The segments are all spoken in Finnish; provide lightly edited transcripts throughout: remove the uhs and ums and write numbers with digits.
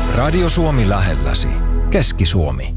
Radio Suomi lähelläsi. Keski-Suomi.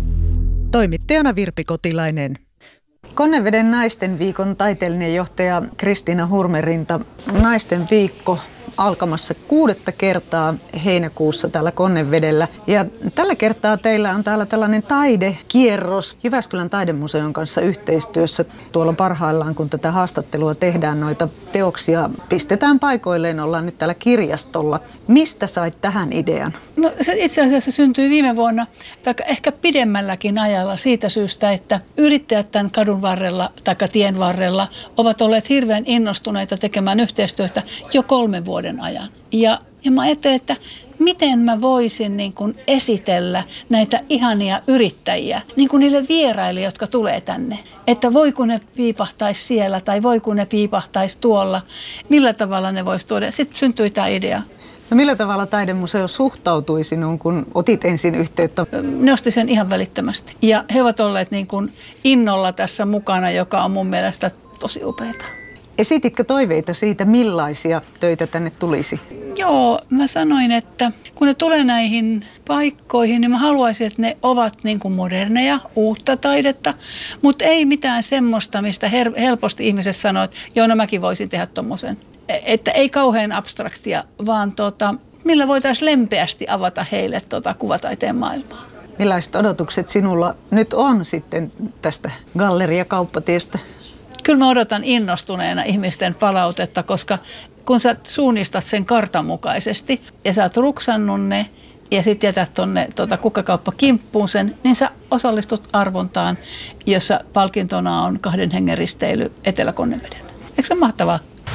Toimittajana Virpi Kotilainen. Konneveden naisten viikon taiteellinen johtaja Kristiina Hurmerinta. Naisten viikko alkamassa 6. kertaa heinäkuussa täällä Konnevedellä. Ja tällä kertaa teillä on täällä tällainen taidekierros Jyväskylän taidemuseon kanssa yhteistyössä. Tuolla parhaillaan, kun tätä haastattelua tehdään, noita teoksia pistetään paikoilleen. Ollaan nyt täällä kirjastolla. Mistä sait tähän idean? No, se itse asiassa syntyi viime vuonna, tai ehkä pidemmälläkin ajalla siitä syystä, että yrittäjät tämän kadun varrella tai tien varrella ovat olleet hirveän innostuneita tekemään yhteistyötä jo 3 vuoden ajan. Ja mä ajattelin, että miten mä voisin niin kuin esitellä näitä ihania yrittäjiä niin kuin niille vieraille, jotka tulee tänne. Että voi kun ne piipahtaisi siellä tai voi kun ne piipahtaisi tuolla. Millä tavalla ne voisi tuoda. Sitten syntyi tämä idea. No millä tavalla taidemuseo suhtautui sinuun, kun otit ensin yhteyttä? Ne osti sen ihan välittömästi. Ja he ovat olleet niin kuin innolla tässä mukana, joka on mun mielestä tosi upeata. Esititkö toiveita siitä, millaisia töitä tänne tulisi? Joo, mä sanoin, että kun ne tulee näihin paikkoihin, niin mä haluaisin, että ne ovat niin kuin moderneja, uutta taidetta, mutta ei mitään semmoista, mistä helposti ihmiset sanoo, että joo, no mäkin voisin tehdä tommosen. Että ei kauhean abstraktia, vaan millä voitaisiin lempeästi avata heille kuvataiteen maailmaa. Millaiset odotukset sinulla nyt on sitten tästä Galleria-kauppatiestä? Kyllä mä odotan innostuneena ihmisten palautetta, koska kun sä suunnistat sen kartan mukaisesti ja sä oot ruksannut ne ja sitten jätät tuonne kukkakauppakimppuun sen, niin sä osallistut arvontaan, jossa palkintona on 2 hengen risteily Etelä-Konnevedellä. Eikö se ole mahtavaa?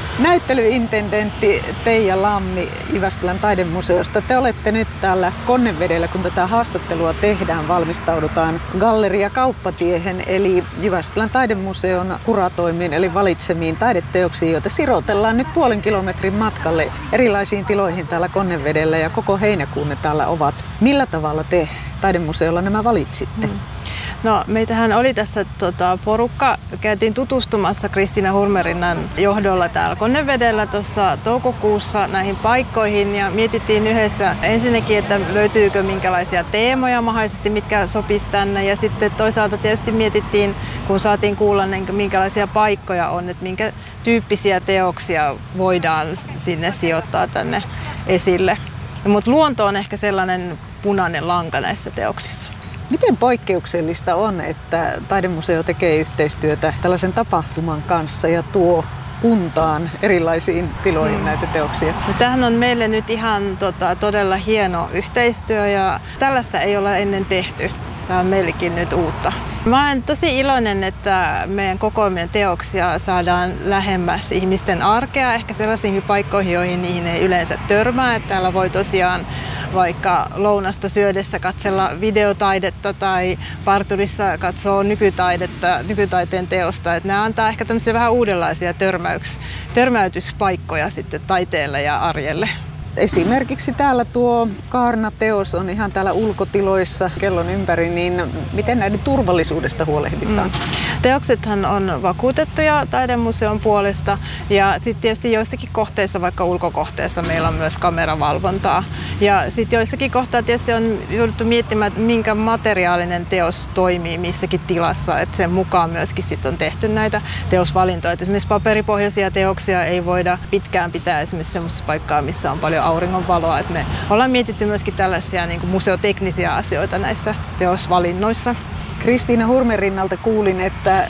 Näyttelyintendentti Teija Lammi Jyväskylän taidemuseosta. Te olette nyt täällä Konnevedellä, kun tätä haastattelua tehdään, valmistaudutaan Galleria Kauppatiehen, eli Jyväskylän taidemuseon kuratoimiin, eli valitsemiin taideteoksiin, joita sirotellaan nyt 0,5 kilometrin matkalle erilaisiin tiloihin täällä Konnevedellä, ja koko heinäkuun ne täällä ovat. Millä tavalla te taidemuseolla nämä valitsitte? No, meitähän oli tässä porukka. Käytiin tutustumassa Kristiina Hurmerinnan johdolla täällä Konnevedellä tuossa toukokuussa näihin paikkoihin ja mietittiin yhdessä ensinnäkin, että löytyykö minkälaisia teemoja mahdollisesti, mitkä sopisi tänne. Ja sitten toisaalta tietysti mietittiin, kun saatiin kuulla minkälaisia paikkoja on, että minkä tyyppisiä teoksia voidaan sinne sijoittaa tänne esille. Mutta luonto on ehkä sellainen punainen lanka näissä teoksissa. Miten poikkeuksellista on, että taidemuseo tekee yhteistyötä tällaisen tapahtuman kanssa ja tuo kuntaan erilaisiin tiloihin näitä teoksia? No, tämähän on meille nyt ihan todella hieno yhteistyö ja tällaista ei ole ennen tehty. Tämä on meillekin nyt uutta. Mä olen tosi iloinen, että meidän kokoelmien teoksia saadaan lähemmäs ihmisten arkea, ehkä sellaisiin paikkoihin, joihin niihin ei yleensä törmää. Että täällä voi tosiaan vaikka lounasta syödessä katsella videotaidetta tai parturissa katsoo nykytaiteen teosta. Että nämä antaa ehkä tämmöisiä vähän uudenlaisia törmäytyspaikkoja sitten taiteelle ja arjelle. Esimerkiksi täällä tuo Kaarna-teos on ihan täällä ulkotiloissa kellon ympäri, niin miten näiden turvallisuudesta huolehditaan? Teoksethan on vakuutettuja taidemuseon puolesta ja sitten tietysti joissakin kohteissa, vaikka ulkokohteissa, meillä on myös kameravalvontaa. Ja sitten joissakin kohtaa tietysti on jouduttu miettimään, että minkä materiaalinen teos toimii missäkin tilassa, että sen mukaan myöskin sitten on tehty näitä teosvalintoja. Et esimerkiksi paperipohjaisia teoksia ei voida pitkään pitää esimerkiksi sellaisessa paikkaa, missä on paljon auringonvaloa. Et me ollaan mietitty myöskin tällaisia niin kuin museoteknisiä asioita näissä teosvalinnoissa. Kristiina Hurmerinnalta kuulin, että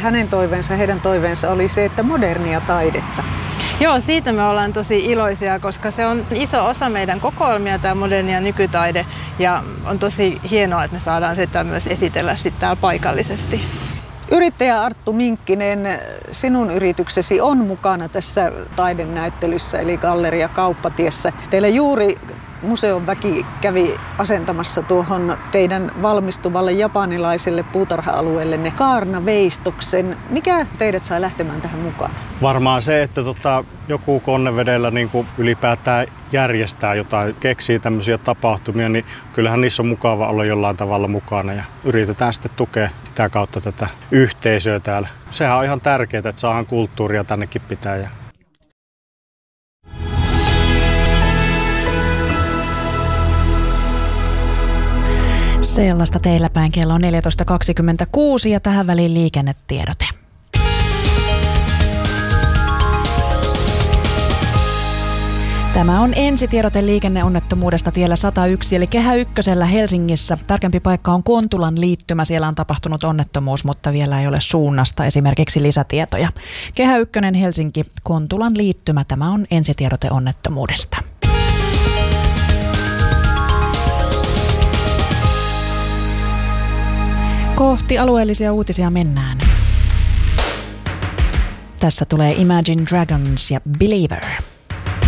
heidän toiveensa oli se, että modernia taidetta. Joo, siitä me ollaan tosi iloisia, koska se on iso osa meidän kokoelmia, tämä moderni ja nykytaide. Ja on tosi hienoa, että me saadaan sitä myös esitellä sitten täällä paikallisesti. Yrittäjä Arttu Minkkinen, sinun yrityksesi on mukana tässä taidenäyttelyssä, eli Galleria Kauppatiessä. Teillä juuri museon väki kävi asentamassa tuohon teidän valmistuvalle japanilaiselle puutarha-alueellenne Kaarna-veistoksen. Mikä teidät sai lähtemään tähän mukaan? Varmaan se, että joku Konnevedellä niin kuin ylipäätään järjestää jotain, keksii tämmöisiä tapahtumia, niin kyllähän niissä on mukava olla jollain tavalla mukana ja yritetään sitten tukea sitä kautta tätä yhteisöä täällä. Sehän on ihan tärkeää, että saadaan kulttuuria tännekin pitää. Sellaista teillä päin. Kello on 14.26 ja tähän väliin liikennetiedote. Tämä on ensitiedote liikenneonnettomuudesta tiellä 101, eli Kehä Ykkösellä Helsingissä. Tarkempi paikka on Kontulan liittymä. Siellä on tapahtunut onnettomuus, mutta vielä ei ole suunnasta esimerkiksi lisätietoja. Kehä Ykkönen Helsinki, Kontulan liittymä. Tämä on ensitiedote onnettomuudesta. Kohti alueellisia uutisia mennään. Tässä tulee Imagine Dragons ja Believer.